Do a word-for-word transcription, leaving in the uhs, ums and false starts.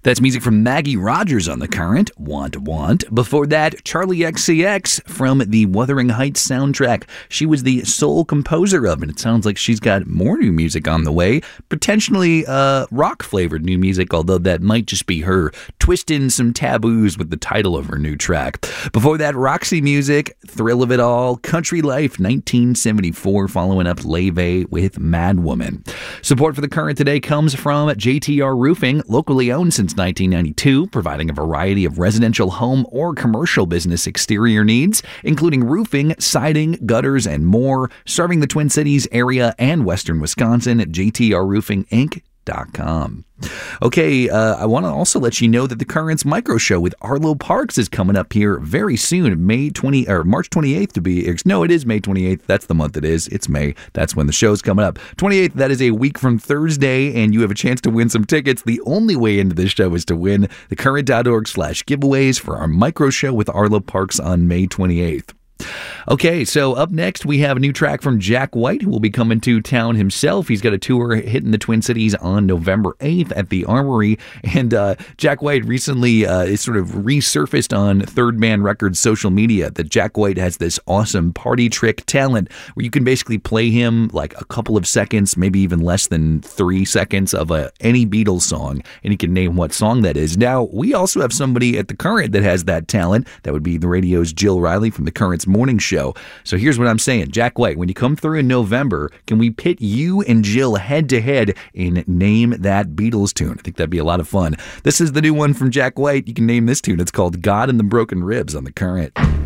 That's music from Maggie Rogers on The Current, Want Want. Before that, Charlie X C X from the Wuthering Heights soundtrack. She was the sole composer of it. It sounds like she's got more new music on the way, potentially uh, rock-flavored new music, although that might just be her twisting some taboos with the title of her new track. Before that, Roxy Music, Thrill of It All, Country Life, nineteen seventy-four, following up Leve with Mad Woman. Support for The Current today comes from J T R Roofing, locally owned since nineteen ninety-two, providing a variety of residential home or commercial business exterior needs, including roofing, siding, gutters, and more, serving the Twin Cities area and western Wisconsin at j t r roofing inc dot com. Okay, uh, I want to also let you know that the Current's Micro Show with Arlo Parks is coming up here very soon, May twentieth or March twenty-eighth to be. No, it is May twenty-eighth. That's the month it is. It's May. That's when the show's coming up. twenty-eighth, that is a week from Thursday, and you have a chance to win some tickets. The only way into this show is to win thecurrent.org slash giveaways for our Micro Show with Arlo Parks on May twenty-eighth. Okay, so up next we have a new track from Jack White, who will be coming to town himself. He's got a tour hitting the Twin Cities on November eighth at the Armory, and uh, Jack White recently uh, is sort of resurfaced on Third Man Records social media that Jack White has this awesome party trick talent where you can basically play him like a couple of seconds, maybe even less than three seconds of a, any Beatles song, and he can name what song that is. Now, we also have somebody at the Current that has that talent. That would be the radio's Jill Riley from the Current's Morning Show. So here's what I'm saying. Jack White, when you come through in November, can we pit you and Jill head to head in Name That Beatles Tune? I think that'd be a lot of fun. This is the new one from Jack White. You can name this tune. It's called God and the Broken Ribs on the Current.